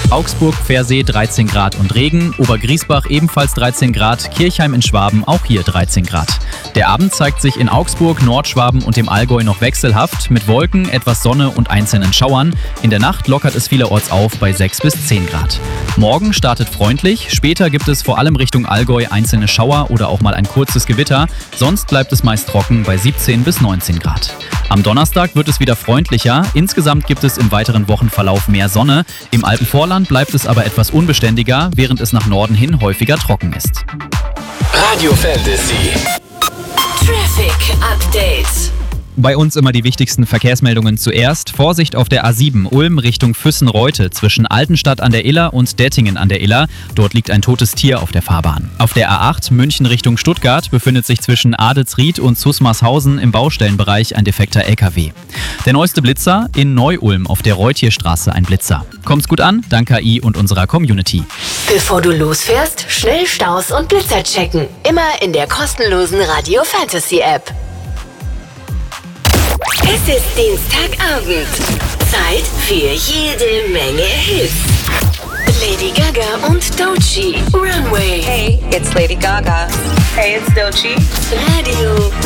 Augsburg, Pfersee 13 Grad und Regen, Obergriesbach ebenfalls 13 Grad, Kirchheim in Schwaben auch hier 13 Grad. Der Abend zeigt sich in Augsburg, Nordschwaben und dem Allgäu noch wechselhaft, mit Wolken, etwas Sonne und einzelnen Schauern. In der Nacht lockert es vielerorts auf bei 6 bis 10 Grad. Morgen startet freundlich, später gibt es vor allem Richtung Allgäu einzelne Schauer oder auch mal ein kurzes Gewitter, sonst bleibt es meist trocken bei 17 bis 19 Grad. Am Donnerstag wird es wieder freundlicher, insgesamt gibt es im weiteren Wochenverlauf mehr Sonne, im Alpenvorland bleibt es aber etwas unbeständiger, während es nach Norden hin häufiger trocken ist. Radio Fantasy Traffic Update. Bei uns immer die wichtigsten Verkehrsmeldungen zuerst. Vorsicht auf der A7 Ulm Richtung Füssen-Reutte zwischen Altenstadt an der Iller und Dettingen an der Iller. Dort liegt ein totes Tier auf der Fahrbahn. Auf der A8 München Richtung Stuttgart befindet sich zwischen Adelsried und Zusmarshausen im Baustellenbereich ein defekter LKW. Der neueste Blitzer in Neu-Ulm auf der Reutierstraße ein Blitzer. Kommt's gut an, dank KI und unserer Community. Bevor du losfährst, schnell Staus und Blitzer checken. Immer in der kostenlosen Radio Fantasy App. Es ist Dienstagabend. Zeit für jede Menge Hits. Lady Gaga und Doechii, Runway. Hey, it's Lady Gaga. Hey, it's Doechii. Radio